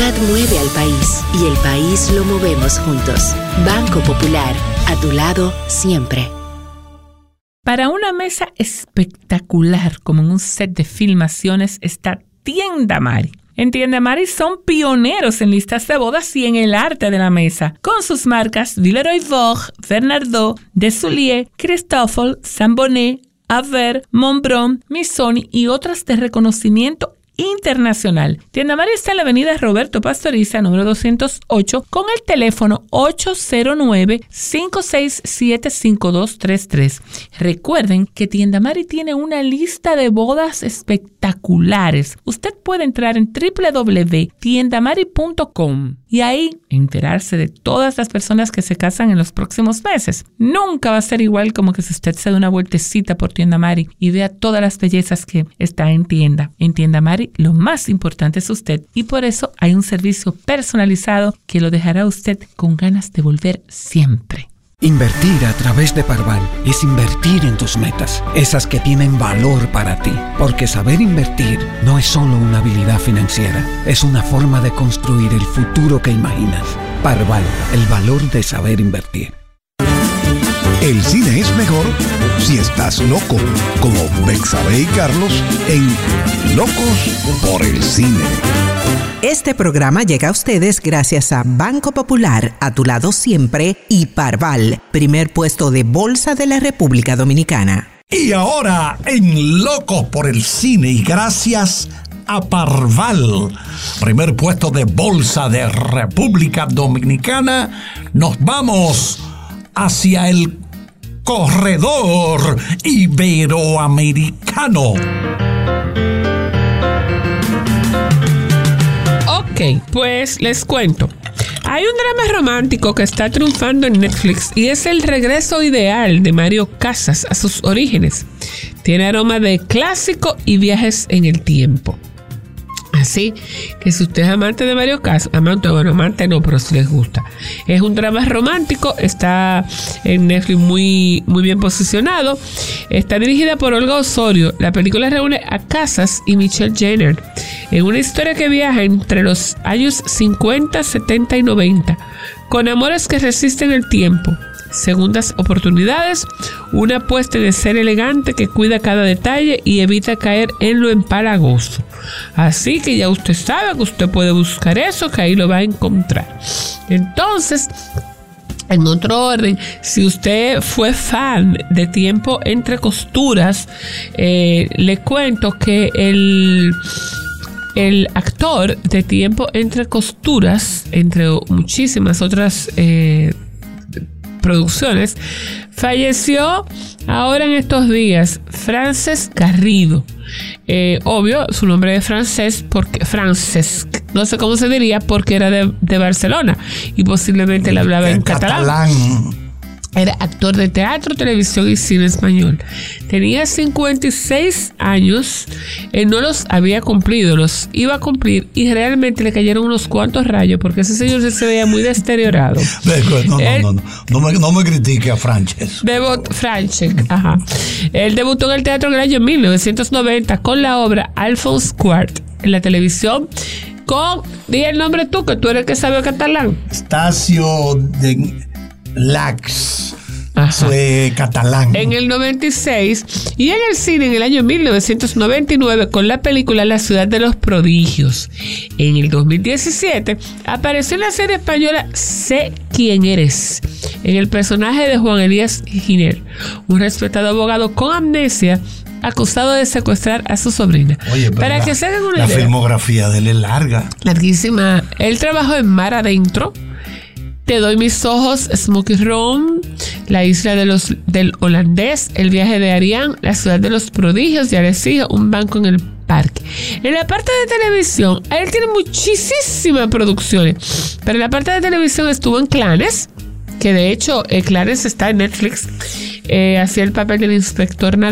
solidaridad mueve al país y el país lo movemos juntos. Banco Popular, a tu lado siempre. Para una mesa espectacular, como en un set de filmaciones, está Tienda Mari. En Tienda Mari son pioneros en listas de bodas y en el arte de la mesa, con sus marcas Villeroy-Vogue, Bernardo, Desulier, Christofle, Sambonet, Aver, Montbron, Missoni y otras de reconocimiento internacional. Tienda Mari está en la avenida Roberto Pastoriza, número 208, con el teléfono 809-567-5233. Recuerden que Tienda Mari tiene una lista de bodas espectaculares. Usted puede entrar en www.tiendamari.com y ahí enterarse de todas las personas que se casan en los próximos meses. Nunca va a ser igual como que si usted se da una vueltecita por Tienda Mari y vea todas las bellezas que está en tienda. En Tienda Mari lo más importante es usted y por eso hay un servicio personalizado que lo dejará usted con ganas de volver siempre. Invertir a través de Parval es invertir en tus metas, esas que tienen valor para ti. Porque saber invertir no es solo una habilidad financiera, es una forma de construir el futuro que imaginas. Parval, el valor de saber invertir. El cine es mejor si estás loco, como Betsabe y Carlos en Locos por el Cine. Este programa llega a ustedes gracias a Banco Popular, a tu lado siempre, y Parval, primer puesto de bolsa de la República Dominicana. Y ahora en Locos por el Cine, y gracias a Parval, primer puesto de bolsa de República Dominicana, nos vamos hacia el corredor iberoamericano. Ok, pues les cuento. Hay un drama romántico que está triunfando en Netflix y es el regreso ideal de Mario Casas a sus orígenes. Tiene aroma de clásico y viajes en el tiempo. Así que si usted es amante de Mario Casas, amante no, pero si les gusta. Es un drama romántico, está en Netflix muy bien posicionado. Está dirigida por Olga Osorio. La película reúne a Casas y Michelle Jenner en una historia que viaja entre los años 50, 70 y 90, con amores que resisten el tiempo, segundas oportunidades, una puesta en escena elegante que cuida cada detalle y evita caer en lo empalagoso. Así que ya usted sabe que usted puede buscar eso, que ahí lo va a encontrar. Entonces, en otro orden, si usted fue fan de Tiempo entre Costuras, le cuento que el actor de Tiempo entre Costuras, entre muchísimas otras producciones, falleció ahora en estos días. Frances Garrido, obvio su nombre es francés, porque Francesc, no sé cómo se diría, porque era de Barcelona y posiblemente le hablaba en catalán. Era actor de teatro, televisión y cine español. Tenía 56 años. No los había cumplido, los iba a cumplir y realmente le cayeron unos cuantos rayos porque ese señor se veía muy deteriorado. No me critique a Frances. Ajá. Él debutó en el teatro en el año 1990 con la obra Alphonse Cuart en la televisión con, di el nombre tú, que tú eres el que sabe catalán. Estacio de Lax. Fue catalán. En el 96 y en el cine en el año 1999 con la película La Ciudad de los Prodigios. En el 2017 apareció en la serie española Sé quién eres, en el personaje de Juan Elías Giner, un respetado abogado con amnesia acusado de secuestrar a su sobrina. Oye, para que se hagan una idea, la filmografía de él es larga, larguísima. Él trabajó en Mar Adentro, Te doy mis ojos, Smoky Room, La isla del holandés, El viaje de Ariane, La ciudad de los prodigios de Arecibo, Un banco en el parque. En la parte de televisión, él tiene muchísimas producciones, pero en la parte de televisión estuvo en Clanes, que de hecho Clanes está en Netflix. Hacía el papel del inspector Naranjo.